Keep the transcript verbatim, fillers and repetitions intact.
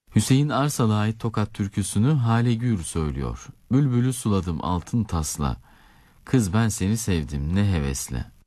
Hüseyin Arsal'a ait Tokat türküsünü Hale Gür söylüyor. Bülbülü suladım altın tasla, kız ben seni sevdim ne hevesle.